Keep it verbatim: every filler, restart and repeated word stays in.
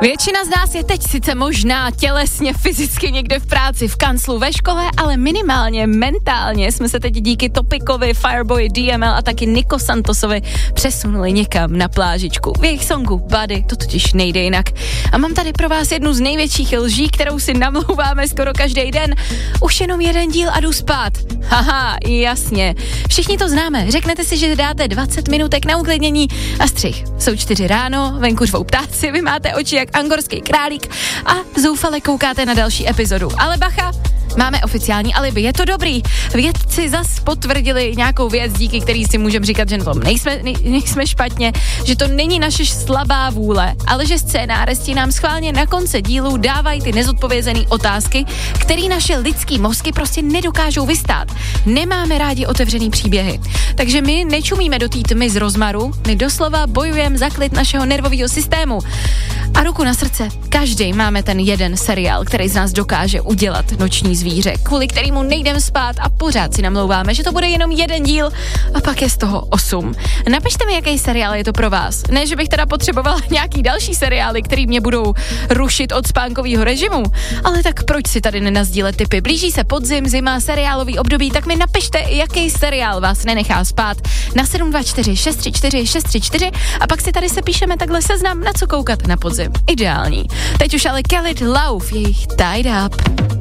Většina z nás je teď sice možná tělesně, fyzicky někde v práci, v kanclu, ve škole, ale minimálně mentálně jsme se teď díky Topikovi, Fireboy, D M L a taky Niko Santosovi přesunuli někam na plážičku. V jejich songu Buddy to totiž nejde jinak. A mám tady pro vás jednu z největších lží, kterou si namlouváme skoro každý den. Už jenom jeden díl a jdu spát. Haha, jasně. Všichni to známe. Řeknete si, že dáte dvacet minutek na uklidnění a střih. Jsou čtyři ráno, venku řvou ptáci, vy máte oči jak angorský králík a zoufale koukáte na další epizodu. Ale bacha, máme oficiální alibi, je to dobrý. Vědci zas potvrdili nějakou věc, díky který si můžeme říkat, že na tom nejsme, nej, nejsme špatně, že to není naše slabá vůle, ale že scénáristi nám schválně na konci dílu dávají ty nezodpovězené otázky, které naše lidský mozky prostě nedokážou vystát. Nemáme rádi otevřený příběhy. Takže my nečumíme do té tmy z rozmaru, my doslova bojujeme za klid našeho nervového systému. A ruku na srdce, každý máme ten jeden seriál, který z nás dokáže udělat noční zvíře, kvůli kterému nejdem spát a pořád si namlouváme, že to bude jenom jeden díl a pak je z toho osm. Napište mi, jaký seriál je to pro vás. Ne, že bych teda potřebovala nějaký další seriály, který mě budou rušit od spánkového režimu, ale tak proč si tady nenazdílet tipy? Blíží se podzim, zima, seriálový období, tak mi napište, jaký seriál vás nenechá spát na sedm dva čtyři šest tři čtyři šest tři čtyři a pak si tady se píšeme takhle seznam, na co koukat na podzim. Ideální. Teď už ale Khalid Love, jejich Tied Up.